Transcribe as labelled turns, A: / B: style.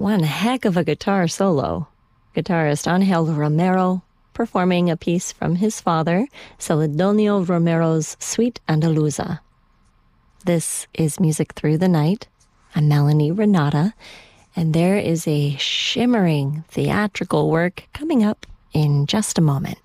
A: One heck of a guitar solo. Guitarist Angel Romero performing a piece from his father, Celedonio Romero's Suite Andaluza. This is Music Through the Night. I'm Melanie Renata, and there is a shimmering theatrical work coming up in just a moment.